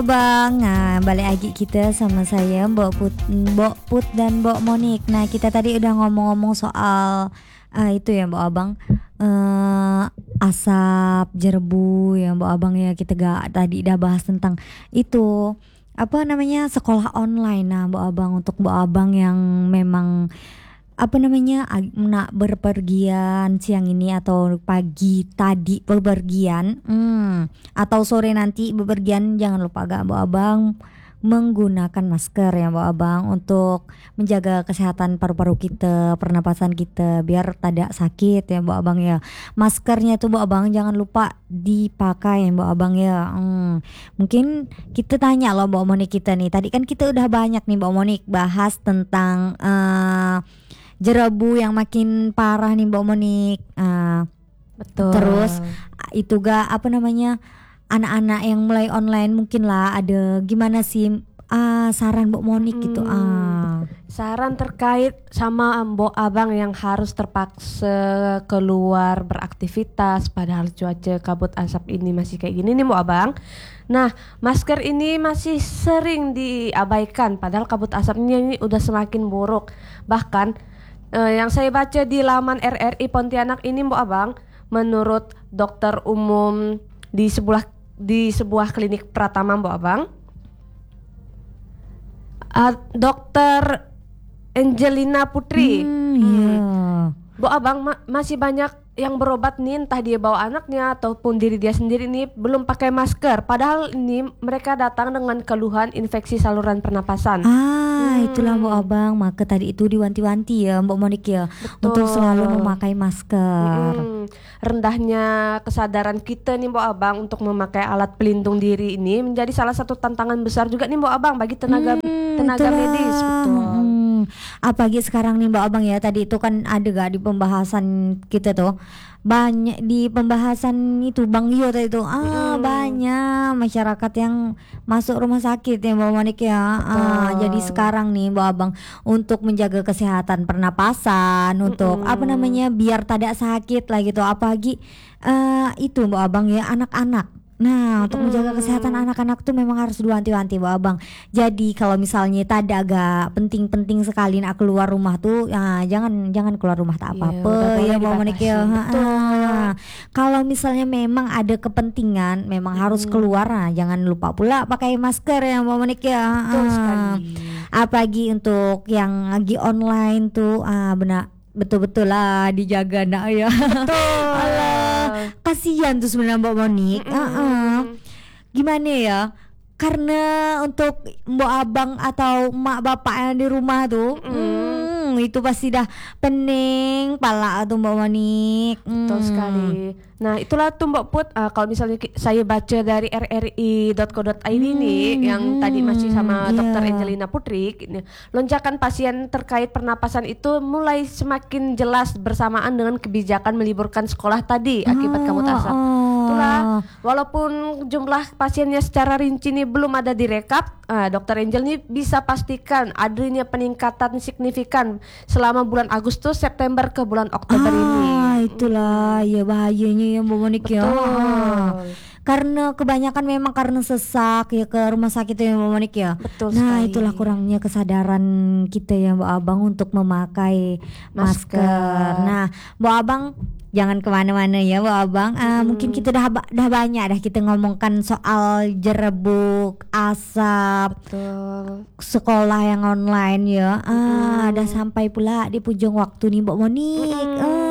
Bang, nah balik lagi kita sama saya Mbok Put dan Mbok Monik. Nah kita tadi udah ngomong-ngomong soal itu ya Mbok Abang, eh asap jerbu ya Mbok Abang ya, kita gak tadi udah bahas tentang itu apa namanya sekolah online. Nah Mbok Abang, untuk Mbok Abang yang memang apa namanya nak berpergian siang ini atau pagi tadi bepergian atau sore nanti bepergian, jangan lupa gak Mbak Abang menggunakan masker ya Mbak Abang, untuk menjaga kesehatan paru-paru kita, pernapasan kita biar tidak sakit ya Mbak Abang ya. Maskernya tuh Mbak Abang jangan lupa dipakai ya Mbak Abang ya. Mungkin kita tanya loh Mbak Monik kita nih, tadi kan kita udah banyak nih Mbak Monik bahas tentang jerebu yang makin parah nih Mbak Monik. Betul. Terus itu gak apa namanya anak-anak yang mulai online mungkin lah, ada gimana sih saran Mbak Monik gitu. Saran terkait sama Mbok Abang yang harus terpaksa keluar beraktivitas padahal cuaca kabut asap ini masih kayak gini nih Mbok Abang. Nah, masker ini masih sering diabaikan padahal kabut asapnya ini udah semakin buruk. Bahkan yang saya baca di laman RRI Pontianak ini Mbok Abang, menurut dokter umum di sebuah klinik Pratama Mbok Abang, dokter Angelina Putri, Mbok Abang masih banyak yang berobat nih, entah dia bawa anaknya ataupun diri dia sendiri nih belum pakai masker. Padahal ini mereka datang dengan keluhan infeksi saluran pernapasan. Itulah Mbak Abang, maka tadi itu diwanti-wanti ya Mbak Monik ya. Betul. Untuk selalu memakai masker. Rendahnya kesadaran kita nih Mbak Abang untuk memakai alat pelindung diri ini menjadi salah satu tantangan besar juga nih Mbak Abang bagi tenaga medis. Betul. Apalagi sekarang nih Mbak Abang ya, tadi itu kan ada gak di pembahasan kita tuh, banyak di pembahasan itu Bang Yo tadi itu banyak masyarakat yang masuk rumah sakit ya Mbak Monik ya. Jadi sekarang nih Mbak Abang, untuk menjaga kesehatan pernapasan, untuk apa namanya biar tidak sakit lah gitu, apalagi itu Mbak Abang ya, anak-anak. Nah, untuk menjaga kesehatan anak-anak tuh memang harus diwanti-wanti Mbak Abang. Jadi kalau misalnya tadi agak penting-penting sekali nak keluar rumah tuh, jangan keluar rumah tak apa-apa ya Mbak Monik ya. Kalau misalnya memang ada kepentingan, memang harus keluar, jangan lupa pula pakai masker ya Mbak Monik ya. Apalagi untuk yang lagi online tuh, benar betul-betul lah dijaga nak ya. Betul. Kasihan tuh sebenarnya Mbak Monik. Gimana ya? Karena untuk Mbak Abang atau Mak Bapak yang di rumah tuh, itu pasti dah pening pala tuh Mbak Monik. Betul sekali. Nah itulah tuh Mbak Put, kalau misalnya saya baca dari rri.co.id nih, yang tadi masih sama dokter Angelina Putri, lonjakan pasien terkait pernapasan itu mulai semakin jelas bersamaan dengan kebijakan meliburkan sekolah tadi akibat kabut asap. Itulah, walaupun jumlah pasiennya secara rinci nih belum ada direkap, dokter Angel nih bisa pastikan adanya peningkatan signifikan selama bulan Agustus September ke bulan Oktober ini. Itulah ya bahayanya ya Mbak Monik ya. Karena kebanyakan memang karena sesak ya ke rumah sakit ya Mbak Monik ya. Betul nah sekali. Itulah kurangnya kesadaran kita ya Mbak Abang untuk memakai masker. Nah Mbak Abang jangan kemana-mana ya Mbak Abang. Mungkin kita dah banyak dah kita ngomongkan soal jerebuk, asap, sekolah yang online ya. Dah sampai pula di penghujung waktu nih Mbak Monik.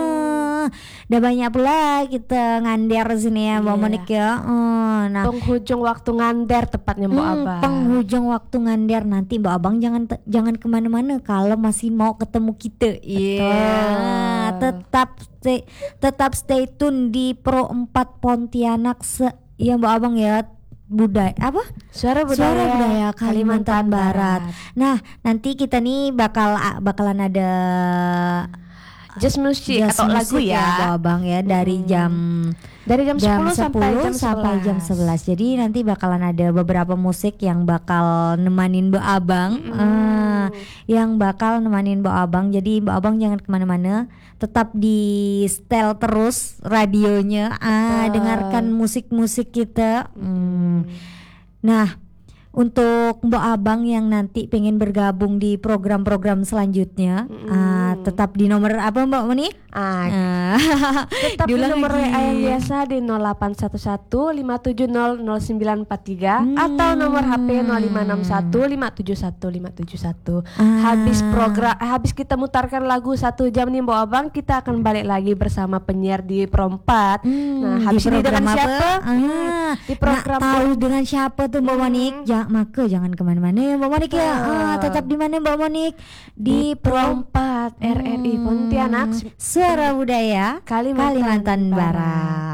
Dah banyak pula kita ngander sini ya Mbak Monik ya. Nah, penghujung waktu ngander tepatnya Mbak Abang. Penghujung waktu ngander, nanti Mbak Abang jangan kemana-mana kalau masih mau ketemu kita. Tetap stay tune di Pro 4 Pontianak ya Mbak Abang ya. Suara budaya Kalimantan Barat. Nah nanti kita nih bakalan ada jazz musik atau lagu ya Mbak Abang ya, dari jam 10 sampai jam 11. Jadi nanti bakalan ada beberapa musik yang bakal nemanin Mbak Abang, yang bakal nemanin Mbak Abang. Jadi Mbak Abang jangan kemana-mana, tetap di setel terus radionya, dengarkan musik-musik kita. Nah untuk Mbok Abang yang nanti pengen bergabung di program-program selanjutnya, tetap di nomor apa Mbak Monik? Tetap di Diulang nomor lagi. WA yang biasa di 0811 570 570 atau nomor HP 0561 571 571. Habis kita mutarkan lagu 1 jam nih Mbak Abang, kita akan balik lagi bersama penyiar di Pro 4. Nah, habis di ini dengan program siapa? apa? Di program Nak tahu dengan siapa tuh Mbak Monik? Maka jangan kemana-mana ya Mbak Monik ya. Tetap di mana Mbak Monik? Di Pro 4 RRI Pontianak, Suara Budaya Kalimantan Kalimantan Barat. Barat.